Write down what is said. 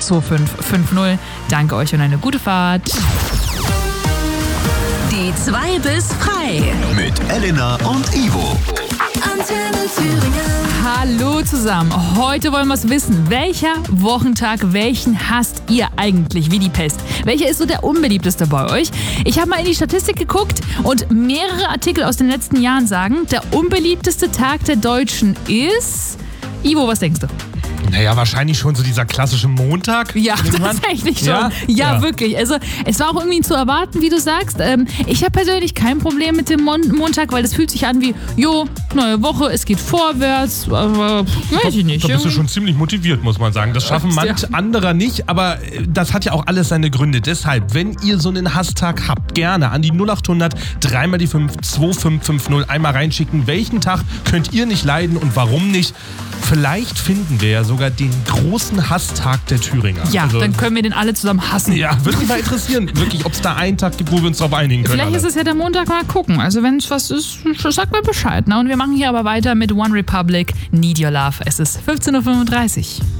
2550. Danke euch und eine gute Fahrt. Die 2 bis frei. Mit Elena und Ivo. Antenne Thüringen. Hallo zusammen. Heute wollen wir es wissen. Welcher Wochentag, welchen hasst ihr eigentlich wie die Pest? Welcher ist so der unbeliebteste bei euch? Ich habe mal in die Statistik geguckt und mehrere Artikel aus den letzten Jahren sagen, der unbeliebteste Tag der Deutschen ist... Ivo, was denkst du? Naja, wahrscheinlich schon so dieser klassische Montag. Ja, tatsächlich schon. Ja, wirklich. Also es war auch irgendwie zu erwarten, wie du sagst. Ich habe persönlich kein Problem mit dem Montag, weil das fühlt sich an wie, neue Woche, es geht vorwärts, aber weiß ich nicht. Da bist du schon ziemlich motiviert, muss man sagen. Das schaffen manche anderer nicht, aber das hat ja auch alles seine Gründe. Deshalb, wenn ihr so einen Hasstag habt, gerne an die 0800 3 mal die 5 2550 einmal reinschicken. Welchen Tag könnt ihr nicht leiden und warum nicht? Vielleicht finden wir ja sogar den großen Hasstag der Thüringer. Ja, dann können wir den alle zusammen hassen. Ja, würde mich mal interessieren, wirklich, ob es da einen Tag gibt, wo wir uns drauf einigen können. Vielleicht ist es ja der Montag, mal gucken. Also wenn es was ist, sagt mal Bescheid. Und wir machen hier aber weiter mit One Republic, Need Your Love. Es ist 15.35 Uhr.